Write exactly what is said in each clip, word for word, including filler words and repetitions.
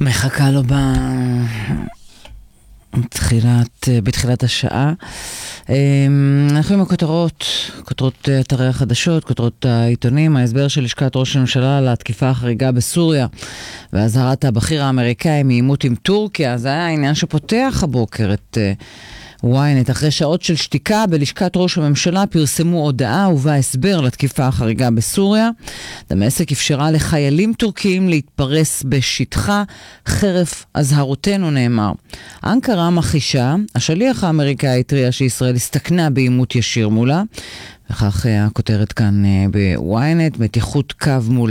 מחכה לו בתחילת, בתחילת השעה. אנחנו עם הכותרות, כותרות אתרי החדשות, כותרות העיתונים, ההסבר של לשכת ראש הממשלה לתקיפה החריגה בסוריה, והזהרת הבכיר האמריקאי מעימות עם טורקיה. זה היה העניין שפותח הבוקר את וויינט. אחרי שעות של שתיקה בלשכת ראש הממשלה פרסמו הודעה ובה הסבר לתקיפה החריגה בסוריה. דמשק אפשרה לחיילים טורקיים להתפרס בשטחה, חרף אזהרותינו נאמר. אנקרה מכחישה, השליח האמריקאי התריע שישראל הסתכנה בעימות ישיר מולה, וכך הכותרת כאן בוויינט, מתיחות קו מול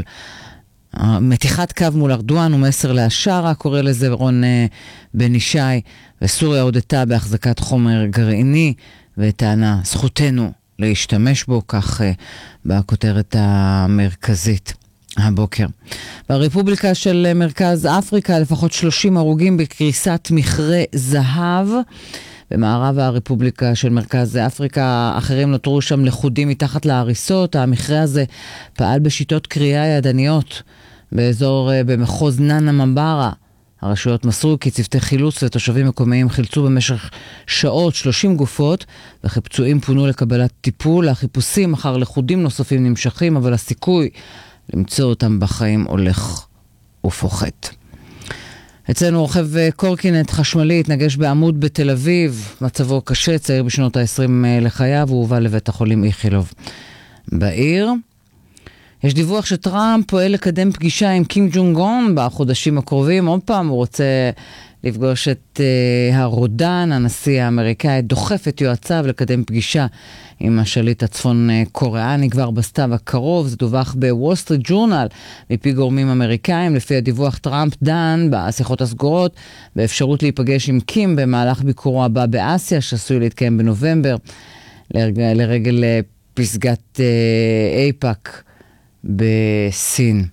מתיחת קו מול ארדואן ומסר להשארה, קורא לזה רון בן ישי, וסוריה הודתה בהחזקת חומר גרעיני וטענה זכותנו להשתמש בו, כך בכותרת המרכזית הבוקר. ברפובליקה של מרכז אפריקה לפחות שלושים הרוגים בקריסת מכרה זהב. במערב הרפובליקה של מרכז אפריקה אחרים נותרו שם לחודים מתחת להריסות. המכרה הזה פעל בשיטות קריאה ידניות באזור במחוז נאנה ממברה. הרשויות מסרו כי צוותי חילוץ ותושבים מקומיים חילצו במשך שעות שלושים גופות, וכי פצועים פונו לקבלת טיפול. החיפושים אחר לחודים נוספים נמשכים, אבל הסיכוי למצוא אותם בחיים הולך ופוחת. אצלנו רוכב קורקינט חשמלי התנגש בעמוד בתל אביב, מצבו קשה, צעיר בשנות ה-עשרים לחייו, הוא הובא לבית החולים איכילוב בעיר. יש דיווח שטראמפ פועל לקדם פגישה עם קים ג'ונג און בחודשים הקרובים. עוד פעם הוא רוצה לפגוש את uh, הרודן, הנשיא האמריקאי, דוחף את יועציו לקדם פגישה עם השליט הצפון קוריאני כבר בסתיו הקרוב. זה דווח בוול סטריט ג'ורנל מפי גורמים אמריקאים. לפי הדיווח טראמפ דן בשיחות הסגורות באפשרות להיפגש עם קים במהלך ביקורו הבא באסיה, שעשוי להתקיים בנובמבר לרגל, לרגל פסגת uh, אייפאק בסין.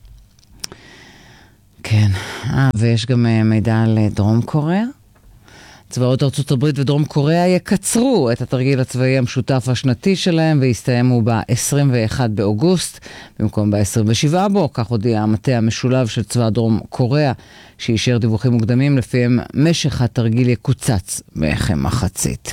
כן, אה, ויש גם מידע על דרום קוריאה. צבאות ארצות הברית ודרום קוריאה יקצרו את התרגיל הצבאי המשותף השנתי שלהם ויסתיימו ב-עשרים ואחד באוגוסט במקום ב-עשרים ושבעה בו. כך הודיע המטה המשולב של צבא דרום קוריאה, שאישר דיווחים מוקדמים לפיהם משך התרגיל יקוצץ בכמחצית.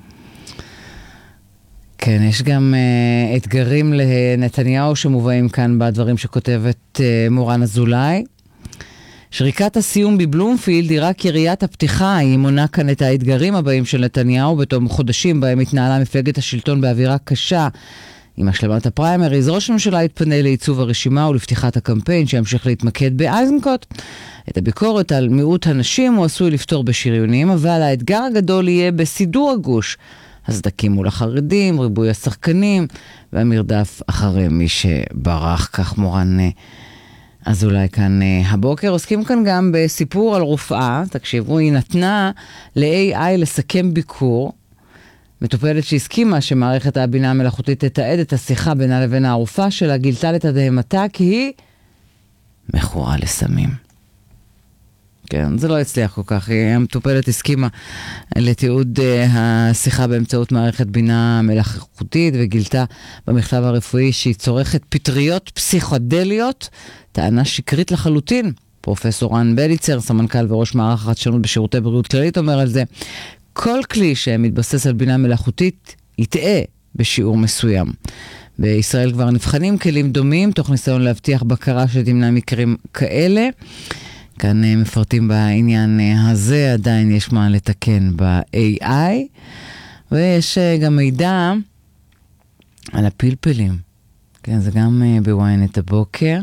כן, יש גם uh, אתגרים לנתניהו שמובאים כאן בדברים שכותבת uh, מורן אזולאי. שריקת הסיום בבלומפילד היא רק יריית הפתיחה, היא מונה כאן את האתגרים הבאים של נתניהו בתום חודשים בהם התנהלה מפלגת השלטון באווירה קשה. עם השלמת הפריימריז, ראש הממשלה התפנה לעיצוב הרשימה ולפתיחת הקמפיין שימשיך להתמקד באיזנקוט. את הביקורת על מיעוט הנשים הוא עשוי לפתור בשריונים, אבל האתגר הגדול יהיה בסידור הגוש. הסדקים מול החרדים, ריבוי השחקנים, והמרדף אחרי מי שברח, כך מורן אז אולי כאן הבוקר. עוסקים כאן גם בסיפור על רופאה, תקשיבו, היא נתנה ל-איי איי לסכם ביקור, מטופלת שהסכימה שמערכת הבינה המלאכותית תתעד את השיחה בינה לבין הרופאה שלה, גילתה לתדהמתה כי היא מכורה לסמים. כן, זה לא הצליח כל כך. המטופלת הסכימה לתיעוד השיחה באמצעות מערכת בינה מלאכותית וגילתה במכתב הרפואי שהיא צורכת פטריות פסיכודליות, טענה שקרית לחלוטין. פרופסור רן בליצר, סמנכ"ל וראש מערך החדשנות בשירותי בריאות כללית, אומר על זה: כל כלי שמתבסס על בינה מלאכותית יטעה בשיעור מסוים. בישראל כבר נבחנים כלים דומים תוך ניסיון להבטיח בקרה שתמנע מקרים כאלה. כאן מפרטים בעניין הזה, עדיין יש מה לתקן ב-איי איי, ויש גם מידע על הפלפלים. כן, זה גם בוויינט הבוקר.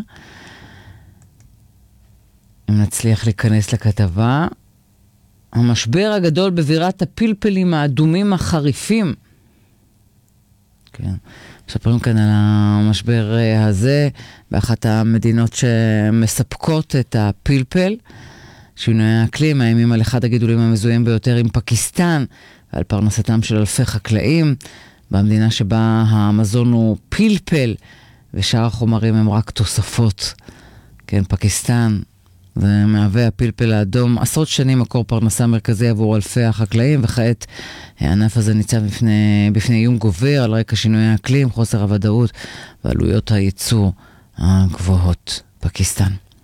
אם נצליח להיכנס לכתבה, המשבר הגדול בבירת הפלפלים האדומים החריפים. כן. מספרים כאן על המשבר הזה באחת המדינות שמספקות את הפלפל. שינויי האקלים מאיימים על אחד הגידולים המזוהים ביותר עם פקיסטן ועל פרנסתם של אלפי חקלאים. במדינה שבה המזון הוא פלפל ושאר החומרים הם רק תוספות. כן, פקיסטן, זה מהווה הפלפל האדום עשרות שנים מקור פרנסה מרכזי עבור אלפי החקלאים, וכעת הענף הזה ניצב בפני, בפני איום גובר על רקע שינוי האקלים, חוסר הוודאות ועלויות הייצור הגבוהות. פקיסטן.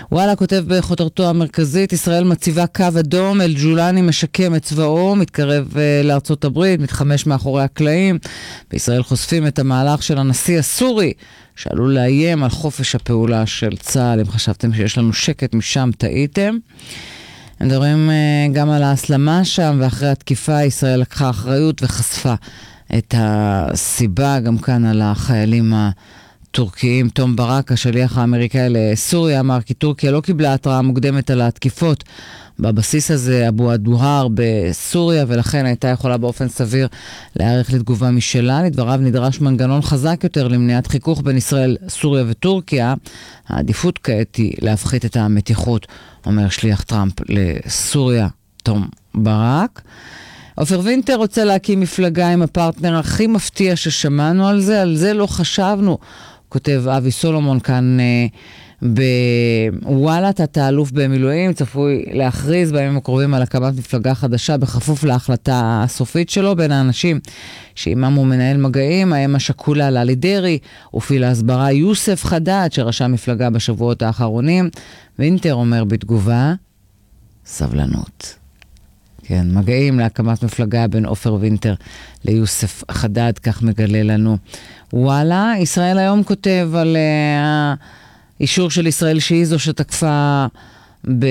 וואלה כותב בכותרתו המרכזית, ישראל מציבה קו אדום, אל-ג'ולני משקם את צבאו, מתקרב uh, לארצות הברית, מתחמש מאחורי הקלעים. בישראל חושפים את המהלך של הנשיא הסורי, שעלול לאיים על חופש הפעולה של צה"ל. אם חשבתם שיש לנו שקט משם, טעיתם. מדברים uh, גם על ההסלמה שם, ואחרי התקיפה ישראל לקחה אחריות וחשפה את הסיבה גם כאן על החיילים הטורקיים. תום ברק, השליח האמריקאי לסוריה, אמר כי טורקיה לא קיבלה התראה מוקדמת על התקיפות בבסיס הזה, אבו הדוהר בסוריה, ולכן הייתה יכולה באופן סביר להיערך לתגובה משלה. לדבריו נדרש מנגנון חזק יותר למניעת חיכוך בין ישראל, סוריה וטורקיה. העדיפות כעת היא להפחית את המתיחות, אומר שליח טראמפ לסוריה, תום ברק. עופר וינטר רוצה להקים מפלגה עם הפרטנר הכי מפתיע ששמענו על זה, על זה לא חשבנו, כותב אבי סולומון כאן אה, בוואלה, תת-האלוף במילואים, צפוי להכריז בימים הקרובים על הקמת מפלגה חדשה בכפוף להחלטה הסופית שלו. בין האנשים שעימם הוא מנהל מגעים, האם השכולה ללי דרי, ופיל ההסברה יוסף חדד שרשם מפלגה בשבועות האחרונים. וינטר אומר בתגובה, סבלנות. כן, מגעים להקמת מפלגה בין עופר וינטר ליוסף חדד, כך מגלה לנו וואלה. ישראל היום כותב על האישור של ישראל שהיא זו שתקפה ב...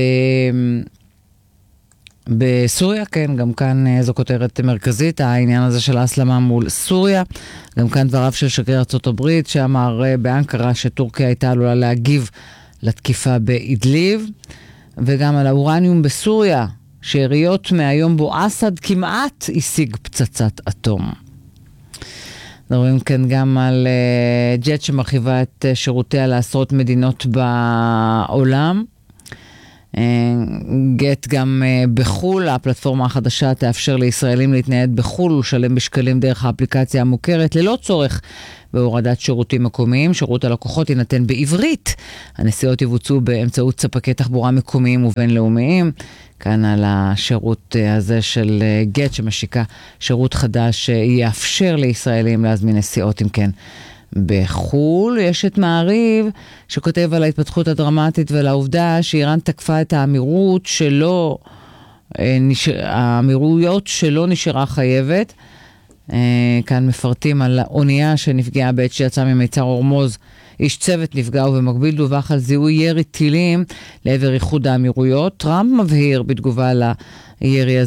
בסוריה, כן, גם כאן זו כותרת מרכזית, העניין הזה של ההסלמה מול סוריה. גם כאן דבריו של שגריר ארצות הברית שאמר באנקרה שטורקיה הייתה עלולה להגיב לתקיפה באידליב, וגם על האורניום בסוריה, שאריות מהיום בו אסד כמעט השיג פצצת אטום. מדברים כאן גם על uh, ג'ט שמרחיבה את uh, שירותיה לעשרות מדינות בעולם. Uh, גט גם uh, בחול, הפלטפורמה החדשה תאפשר לישראלים להתנייד בחול ולשלם בשקלים דרך האפליקציה המוכרת, ללא צורך בהורדת שירותים מקומיים. שירות הלקוחות יינתן בעברית. הנסיעות יבוצעו באמצעות ספקי תחבורה מקומיים ובינלאומיים. כאן על השירות הזה של גט שמשיקה שירות חדש שיאפשר לישראלים להזמין נסיעות אם כן בחול. יש את מעריב שכותב על ההתפתחות הדרמטית ולעובדה שאיראן תקפה את האמירות שלא, האמירויות שלא נשארה חייבת. כאן מפרטים על האונייה שנפגעה בעת שיצאה ממיצר הורמוז. איש צוות נפגע ובמקביל דווח על זיהוי ירי טילים לעבר איחוד האמירויות. טראמפ מבהיר בתגובה לירי הזה